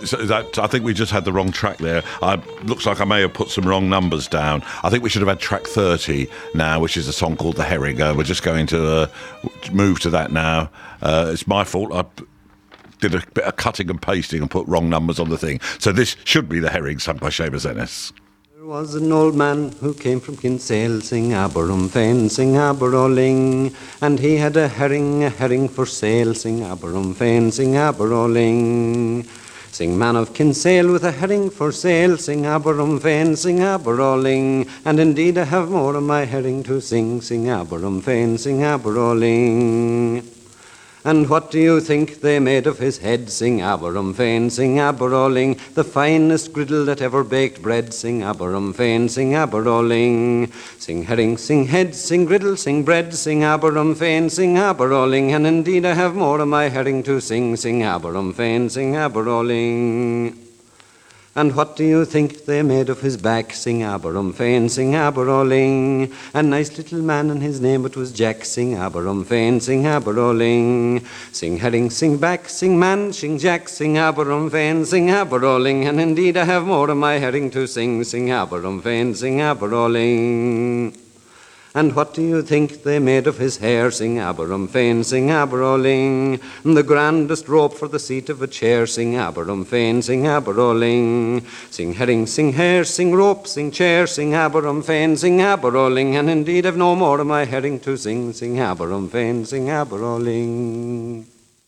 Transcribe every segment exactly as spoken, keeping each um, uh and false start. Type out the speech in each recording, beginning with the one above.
so that, I think we just had the wrong track there. Uh, looks like I may have put some wrong numbers down. I think we should have had track thirty now, which is a song called The Herring. Uh, we're just going to uh, move to that now. Uh, it's my fault. I did a bit of cutting and pasting and put wrong numbers on the thing. So this should be The Herring, sung by Seamus Ennis. There was an old man who came from Kinsale, sing Aberum Fain, sing Aberoling, and he had a herring, a herring for sale, sing Aberum Fain, sing Aberoling. Sing man of Kinsale with a herring for sale, sing Aberum Fain, sing Aberoling, and indeed I have more of my herring to sing, sing Aberum Fain, sing Aberoling. And what do you think they made of his head? Sing Aberum Fain, sing Aberoling, the finest griddle that ever baked bread. Sing Aberum Fain, sing Aberoling. Sing herring, sing head, sing griddle, sing bread. Sing Aberum Fain, sing Aberoling, and indeed I have more of my herring to sing. Sing Aberum Fain, sing Aberoling. And what do you think they made of his back? Sing Aberum Fain, sing Aberoling. A nice little man, and his name it was Jack. Sing Aberum Fain, sing Aberoling. Sing herring, sing back, sing man, sing Jack. Sing Aberum Fain, sing Aberoling. And indeed I have more of my herring to sing. Sing Aberum Fain, sing Aberoling. And what do you think they made of his hair? Sing Aberum Fain, sing Aberoling. The grandest rope for the seat of a chair. Sing Aberum Fain, sing Aberoling. Sing herring, sing hair, sing rope, sing chair. Sing Aberum Fain, sing Aberoling. And indeed I've no more of my herring to sing. Sing Aberum Fain, sing Aberoling.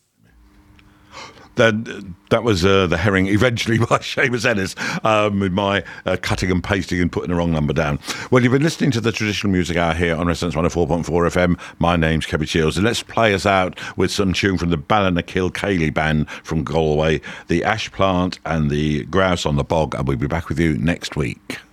Then that was uh, The Herring, eventually by Seamus Ennis, um, with my uh, cutting and pasting and putting the wrong number down. Well, you've been listening to the Traditional Music Hour here on Resonance one oh four point four F M. My name's Kevin Shields, and let's play us out with some tune from the Ballinakill Ceilidh Band from Galway, The Ash Plant and the Grouse on the Bog, and we'll be back with you next week.